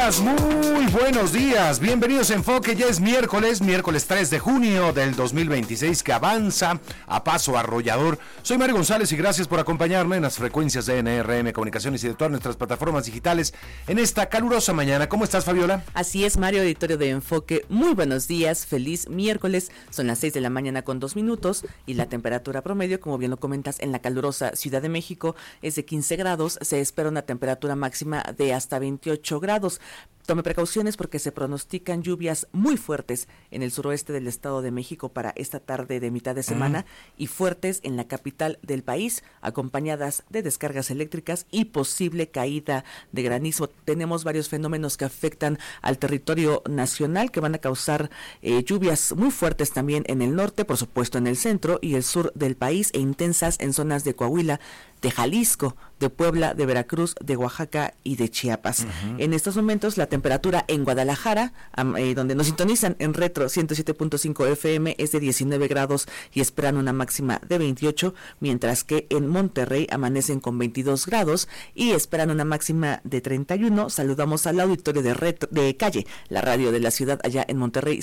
días, muy buenos días. Bienvenidos a Enfoque. Ya es miércoles 3 de junio del 2026, que avanza a paso arrollador. Soy Mario González y gracias por acompañarme en las frecuencias de NRM Comunicaciones y de todas nuestras plataformas digitales en esta calurosa mañana. ¿Cómo estás, Fabiola? Así es, Mario, editorio de Enfoque. Muy buenos días, feliz miércoles. Son las 6 de la mañana con 2 minutos y la temperatura promedio, como bien lo comentas, en la calurosa Ciudad de México es de 15 grados. Se espera una temperatura máxima de hasta 28 grados. Tome precauciones porque se pronostican lluvias muy fuertes en el suroeste del Estado de México para esta tarde de mitad de semana y fuertes en la capital del país, acompañadas de descargas eléctricas y posible caída de granizo. Tenemos varios fenómenos que afectan al territorio nacional que van a causar lluvias muy fuertes también en el norte, por supuesto en el centro y el sur del país, e intensas en zonas de Coahuila, de Jalisco, de Puebla, de Veracruz, de Oaxaca y de Chiapas. En estos momentos la temperatura en Guadalajara, donde nos sintonizan en Retro 107.5 FM, es de 19 grados y esperan una máxima de 28, mientras que en Monterrey amanecen con 22 grados y esperan una máxima de 31. Saludamos al auditorio de Calle, la radio de la ciudad allá en Monterrey,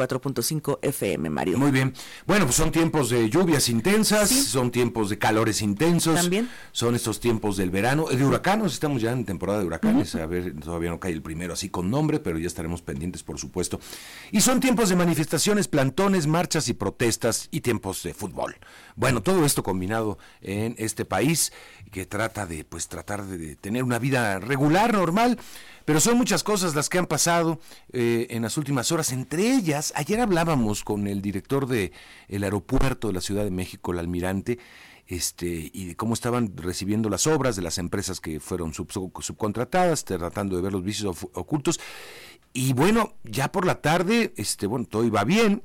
104.5 FM, Mario. Muy bien. Bueno, pues son tiempos de lluvias intensas, ¿Sí? Son tiempos de calores intensos. También. Son estos tiempos del verano, de huracanes, estamos ya en temporada de huracanes, a ver, todavía no cae el primero así con nombre, pero ya estaremos pendientes, por supuesto. Y son tiempos de manifestaciones, plantones, marchas y protestas y tiempos de fútbol. Bueno, todo esto combinado en este país que trata de tener una vida regular, normal, pero son muchas cosas las que han pasado en las últimas horas. Entre ellas, ayer hablábamos con el director del aeropuerto de la Ciudad de México, el almirante, y de cómo estaban recibiendo las obras de las empresas que fueron subcontratadas, tratando de ver los vicios ocultos. Y bueno, ya por la tarde, todo iba bien.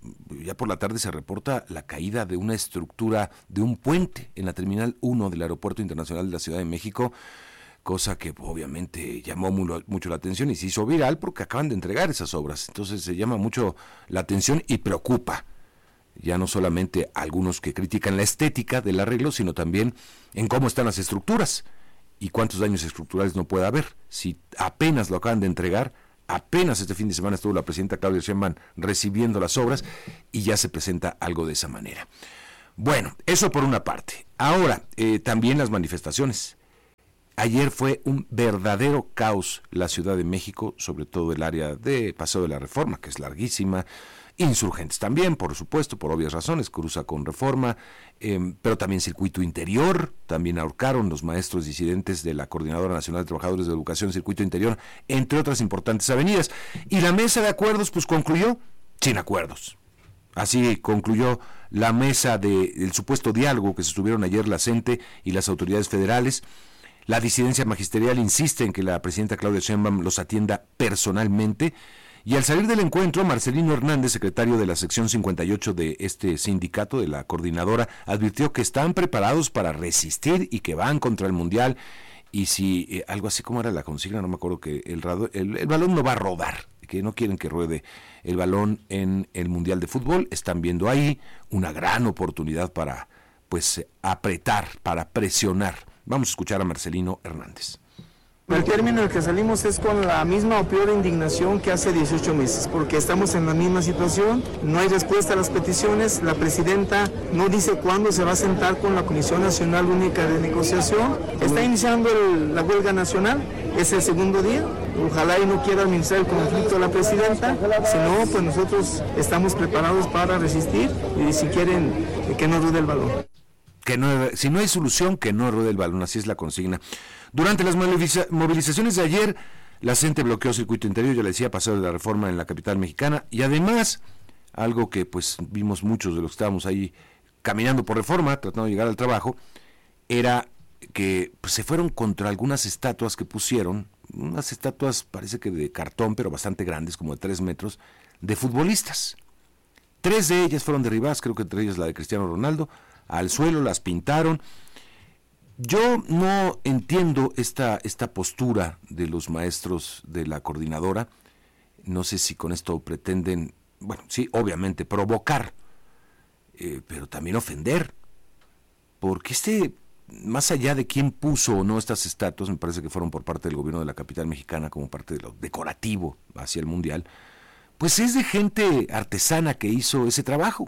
Ya por la tarde se reporta la caída de una estructura de un puente en la Terminal 1 del Aeropuerto Internacional de la Ciudad de México, cosa que obviamente llamó mucho la atención y se hizo viral porque acaban de entregar esas obras. Entonces se llama mucho la atención y preocupa. Ya no solamente a algunos que critican la estética del arreglo, sino también en cómo están las estructuras y cuántos daños estructurales no puede haber. Si apenas lo acaban de entregar, apenas este fin de semana estuvo la presidenta Claudia Sheinbaum recibiendo las obras y ya se presenta algo de esa manera. Bueno, eso por una parte. Ahora, también las manifestaciones. Ayer fue un verdadero caos la Ciudad de México, sobre todo el área de Paseo de la Reforma, que es larguísima. Insurgentes también, por supuesto, por obvias razones, cruza con Reforma, pero también Circuito Interior, también ahorcaron los maestros disidentes de la Coordinadora Nacional de Trabajadores de Educación, Circuito Interior, entre otras importantes avenidas. Y la mesa de acuerdos, pues concluyó sin acuerdos. Así concluyó la mesa del supuesto diálogo que sostuvieron ayer la CENTE y las autoridades federales. La disidencia magisterial insiste en que la presidenta Claudia Sheinbaum los atienda personalmente. Y al salir del encuentro, Marcelino Hernández, secretario de la sección 58 de este sindicato, de la coordinadora, advirtió que están preparados para resistir y que van contra el Mundial. Y si algo así como era la consigna, no me acuerdo, que el balón no va a rodar, que no quieren que ruede el balón en el Mundial de Fútbol. Están viendo ahí una gran oportunidad para apretar, para presionar. Vamos a escuchar a Marcelino Hernández. El término en el que salimos es con la misma o peor indignación que hace 18 meses, porque estamos en la misma situación, no hay respuesta a las peticiones, la presidenta no dice cuándo se va a sentar con la Comisión Nacional Única de Negociación, está iniciando la huelga nacional, es el segundo día, ojalá y no quiera administrar el conflicto a la presidenta, si no, pues nosotros estamos preparados para resistir y si quieren que no ruede el balón. Si no hay solución, que no ruede el balón, así es la consigna. Durante las movilizaciones de ayer, la CENTE bloqueó Circuito Interior, ya le decía, Paseo de la Reforma en la capital mexicana, y además, algo que vimos muchos de los que estábamos ahí caminando por Reforma, tratando de llegar al trabajo, era que se fueron contra algunas estatuas que pusieron, unas estatuas parece que de cartón, pero bastante grandes, como de 3 metros, de futbolistas. 3 de ellas fueron derribadas, creo que entre ellas la de Cristiano Ronaldo, al suelo, las pintaron. Yo no entiendo esta postura de los maestros de la coordinadora. No sé si con esto pretenden, sí, obviamente provocar, pero también ofender, porque más allá de quién puso o no estas estatuas, me parece que fueron por parte del gobierno de la capital mexicana como parte de lo decorativo hacia el Mundial, pues es de gente artesana que hizo ese trabajo.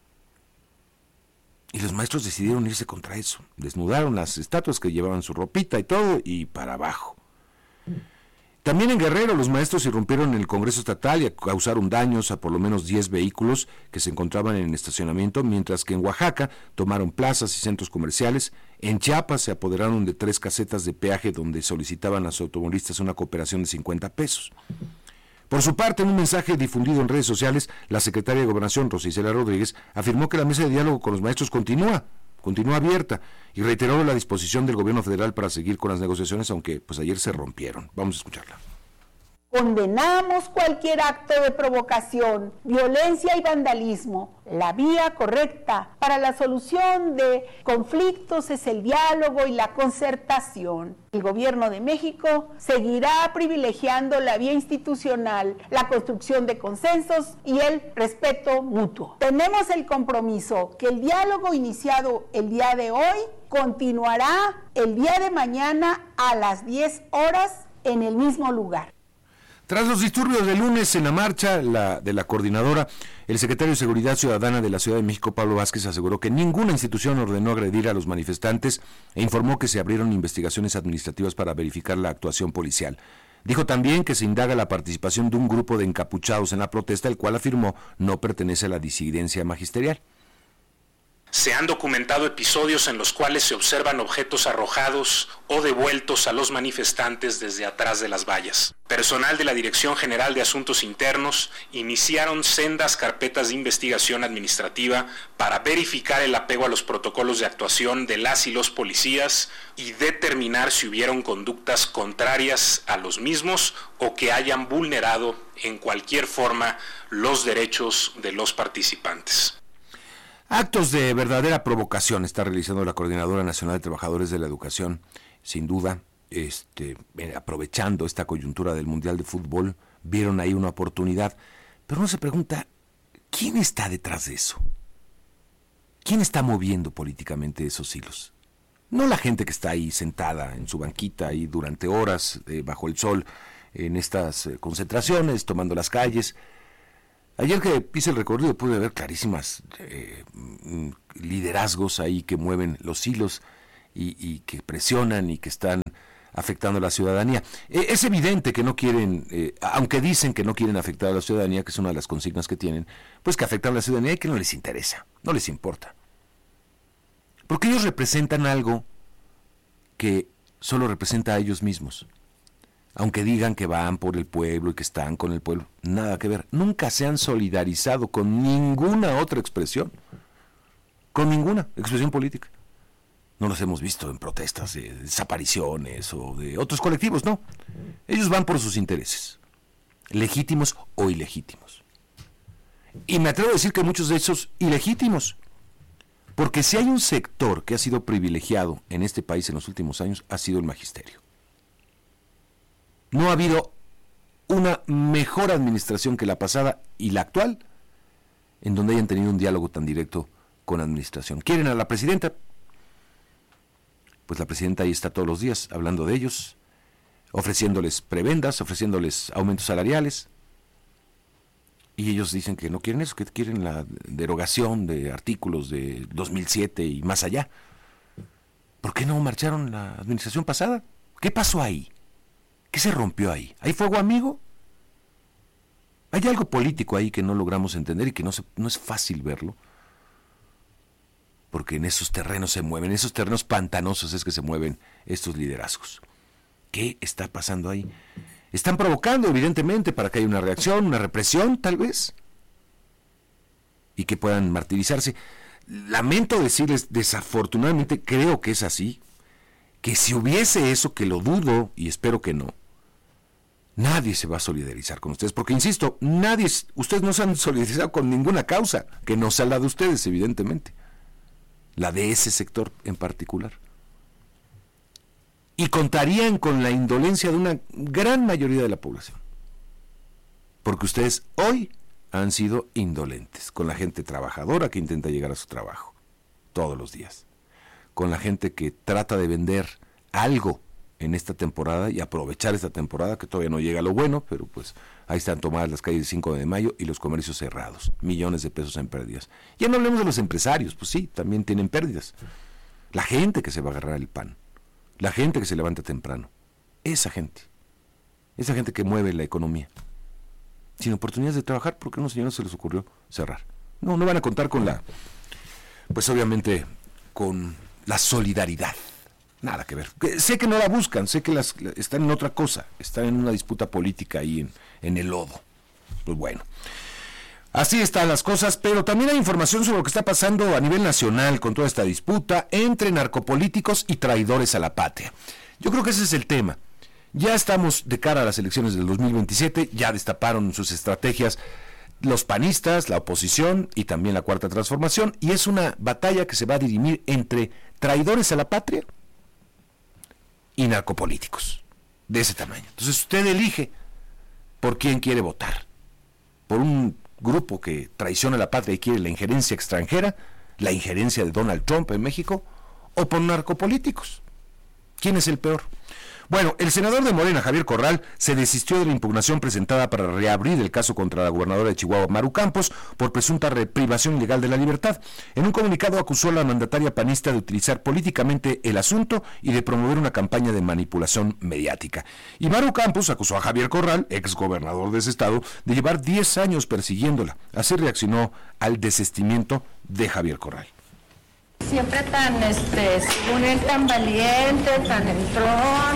Y los maestros decidieron irse contra eso. Desnudaron las estatuas que llevaban su ropita y todo, y para abajo. También en Guerrero los maestros irrumpieron en el Congreso Estatal y causaron daños a por lo menos 10 vehículos que se encontraban en el estacionamiento, mientras que en Oaxaca tomaron plazas y centros comerciales. En Chiapas se apoderaron de 3 casetas de peaje donde solicitaban a los automovilistas una cooperación de 50 pesos. Por su parte, en un mensaje difundido en redes sociales, la secretaria de Gobernación, Rosa Isela Rodríguez, afirmó que la mesa de diálogo con los maestros continúa abierta y reiteró la disposición del gobierno federal para seguir con las negociaciones, aunque pues ayer se rompieron. Vamos a escucharla. Condenamos cualquier acto de provocación, violencia y vandalismo. La vía correcta para la solución de conflictos es el diálogo y la concertación. El Gobierno de México seguirá privilegiando la vía institucional, la construcción de consensos y el respeto mutuo. Tenemos el compromiso que el diálogo iniciado el día de hoy continuará el día de mañana a las 10 horas en el mismo lugar. Tras los disturbios del lunes en la marcha de la coordinadora, el secretario de Seguridad Ciudadana de la Ciudad de México, Pablo Vázquez, aseguró que ninguna institución ordenó agredir a los manifestantes e informó que se abrieron investigaciones administrativas para verificar la actuación policial. Dijo también que se indaga la participación de un grupo de encapuchados en la protesta, el cual afirmó no pertenece a la disidencia magisterial. Se han documentado episodios en los cuales se observan objetos arrojados o devueltos a los manifestantes desde atrás de las vallas. Personal de la Dirección General de Asuntos Internos iniciaron sendas carpetas de investigación administrativa para verificar el apego a los protocolos de actuación de las y los policías y determinar si hubieron conductas contrarias a los mismos o que hayan vulnerado en cualquier forma los derechos de los participantes. Actos de verdadera provocación está realizando la Coordinadora Nacional de Trabajadores de la Educación, sin duda, aprovechando esta coyuntura del Mundial de Fútbol, vieron ahí una oportunidad, pero uno se pregunta, ¿quién está detrás de eso? ¿Quién está moviendo políticamente esos hilos? No la gente que está ahí sentada en su banquita ahí durante horas bajo el sol en estas concentraciones, tomando las calles. Ayer que hice el recorrido pude ver clarísimas liderazgos ahí que mueven los hilos y que presionan y que están afectando a la ciudadanía. Es evidente que no quieren, aunque dicen que no quieren afectar a la ciudadanía, que es una de las consignas que tienen, pues que afectan a la ciudadanía y que no les interesa, no les importa. Porque ellos representan algo que solo representa a ellos mismos. Aunque digan que van por el pueblo y que están con el pueblo, nada que ver. Nunca se han solidarizado con ninguna otra expresión, con ninguna expresión política. No los hemos visto en protestas de desapariciones o de otros colectivos, no. Ellos van por sus intereses, legítimos o ilegítimos. Y me atrevo a decir que muchos de esos ilegítimos, porque si hay un sector que ha sido privilegiado en este país en los últimos años, ha sido el magisterio. No ha habido una mejor administración que la pasada y la actual, en donde hayan tenido un diálogo tan directo con la administración. ¿Quieren a la presidenta? Pues la presidenta ahí está todos los días hablando de ellos, ofreciéndoles prebendas, ofreciéndoles aumentos salariales. Y ellos dicen que no quieren eso, que quieren la derogación de artículos de 2007 y más allá. ¿Por qué no marcharon la administración pasada? ¿Qué pasó ahí? ¿Qué se rompió ahí? ¿Hay fuego amigo? Hay algo político ahí que no logramos entender y que no es fácil verlo. Porque en esos terrenos se mueven, en esos terrenos pantanosos es que se mueven estos liderazgos. ¿Qué está pasando ahí? Están provocando, evidentemente, para que haya una reacción, una represión, tal vez. Y que puedan martirizarse. Lamento decirles, desafortunadamente, creo que es así, que si hubiese eso, que lo dudo y espero que no, nadie se va a solidarizar con ustedes, porque insisto, ustedes no se han solidarizado con ninguna causa, que no sea la de ustedes, evidentemente, la de ese sector en particular. Y contarían con la indolencia de una gran mayoría de la población, porque ustedes hoy han sido indolentes con la gente trabajadora que intenta llegar a su trabajo todos los días, con la gente que trata de vender algo en esta temporada y aprovechar esta temporada, que todavía no llega a lo bueno, pero pues ahí están tomadas las calles del 5 de mayo y los comercios cerrados, millones de pesos en pérdidas. Ya no hablemos de los empresarios, pues sí, también tienen pérdidas. La gente que se va a agarrar el pan, la gente que se levanta temprano, esa gente que mueve la economía, sin oportunidades de trabajar, ¿por qué a unos señores se les ocurrió cerrar? No van a contar con pues obviamente con la solidaridad. Nada que ver. Sé que no la buscan, sé que están en otra cosa, están en una disputa política ahí en el lodo. Pues bueno, así están las cosas, pero también hay información sobre lo que está pasando a nivel nacional con toda esta disputa entre narcopolíticos y traidores a la patria. Yo creo que ese es el tema. Ya estamos de cara a las elecciones del 2027, ya destaparon sus estrategias los panistas, la oposición y también la Cuarta Transformación, y es una batalla que se va a dirimir entre traidores a la patria y narcopolíticos de ese tamaño. Entonces usted elige por quién quiere votar. Por un grupo que traiciona a la patria y quiere la injerencia extranjera, la injerencia de Donald Trump en México, o por narcopolíticos. ¿Quién es el peor? Bueno, el senador de Morena, Javier Corral, se desistió de la impugnación presentada para reabrir el caso contra la gobernadora de Chihuahua, Maru Campos, por presunta privación ilegal de la libertad. En un comunicado acusó a la mandataria panista de utilizar políticamente el asunto y de promover una campaña de manipulación mediática. Y Maru Campos acusó a Javier Corral, ex gobernador de ese estado, de llevar 10 años persiguiéndola. Así reaccionó al desistimiento de Javier Corral. Siempre según él, tan valiente, tan entrón,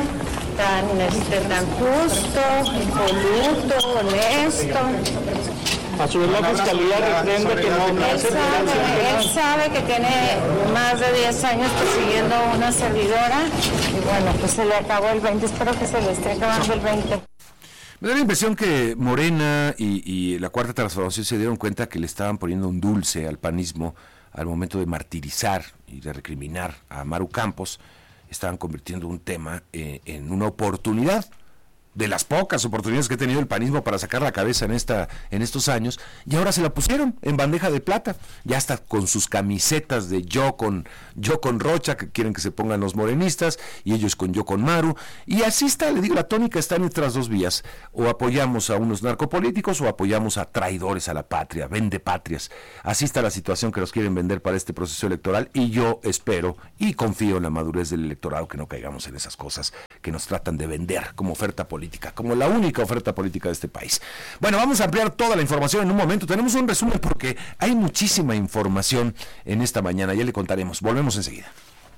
tan justo, impoluto, honesto. A su vez la fiscalía reprende que no hace él sabe que tiene más de 10 años persiguiendo a una servidora y bueno, pues se le acabó el 20, espero que se le esté acabando el 20. Me da la impresión que Morena y la Cuarta Transformación se dieron cuenta que le estaban poniendo un dulce al panismo al momento de martirizar y de recriminar a Maru Campos. Estaban convirtiendo un tema en una oportunidad, de las pocas oportunidades que ha tenido el panismo para sacar la cabeza en estos años, y ahora se la pusieron en bandeja de plata, ya hasta con sus camisetas de yo con Rocha, que quieren que se pongan los morenistas, y ellos con yo con Maru, y así está, le digo, la tónica está en estas dos vías, o apoyamos a unos narcopolíticos o apoyamos a traidores a la patria, vendepatrias. Así está la situación que nos quieren vender para este proceso electoral, y yo espero y confío en la madurez del electorado, que no caigamos en esas cosas que nos tratan de vender como oferta política, como la única oferta política de este país. Bueno, vamos a ampliar toda la información en un momento. Tenemos un resumen porque hay muchísima información en esta mañana. Ya le contaremos. Volvemos enseguida.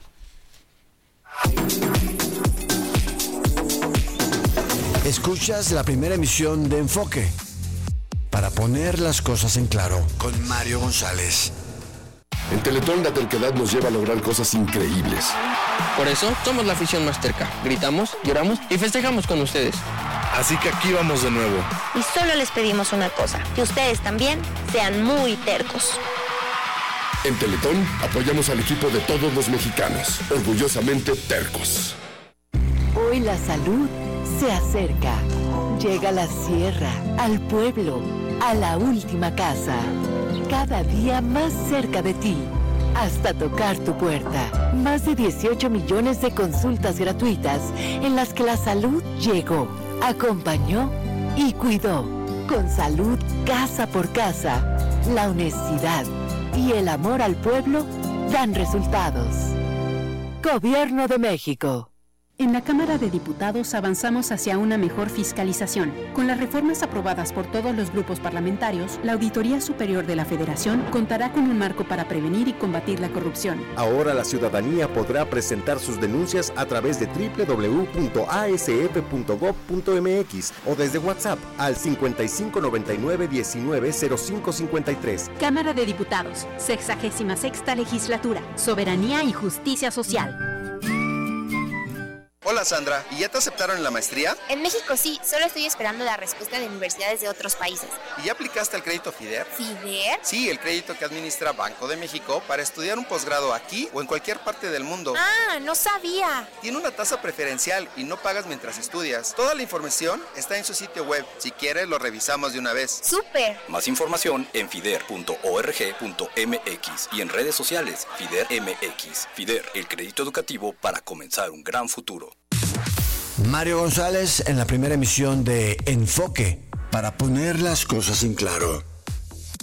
Escuchas la primera emisión de Enfoque, para poner las cosas en claro, con Mario González. En Teletón la terquedad nos lleva a lograr cosas increíbles. Por eso somos la afición más terca. Gritamos, lloramos y festejamos con ustedes. Así que aquí vamos de nuevo. Y solo les pedimos una cosa, que ustedes también sean muy tercos. En Teletón apoyamos al equipo de todos los mexicanos, orgullosamente tercos. Hoy la salud se acerca. Llega a la sierra, al pueblo, a la última casa. Cada día más cerca de ti, hasta tocar tu puerta. Más de 18 millones de consultas gratuitas en las que la salud llegó, acompañó y cuidó. Con salud casa por casa, la honestidad y el amor al pueblo dan resultados. Gobierno de México. En la Cámara de Diputados avanzamos hacia una mejor fiscalización. Con las reformas aprobadas por todos los grupos parlamentarios, la Auditoría Superior de la Federación contará con un marco para prevenir y combatir la corrupción. Ahora la ciudadanía podrá presentar sus denuncias a través de www.asf.gov.mx o desde WhatsApp al 5599-190553. Cámara de Diputados, 66ª Legislatura, Soberanía y Justicia Social. Hola Sandra, ¿y ya te aceptaron en la maestría? En México sí, solo estoy esperando la respuesta de universidades de otros países. ¿Y ya aplicaste al crédito FIDER? ¿FIDER? Sí, el crédito que administra Banco de México para estudiar un posgrado aquí o en cualquier parte del mundo. Ah, no sabía. Tiene una tasa preferencial y no pagas mientras estudias. Toda la información está en su sitio web. Si quieres, lo revisamos de una vez. ¡Súper! Más información en fider.org.mx y en redes sociales FIDER MX. FIDER, el crédito educativo para comenzar un gran futuro. Mario González en la primera emisión de Enfoque, para poner las cosas en claro.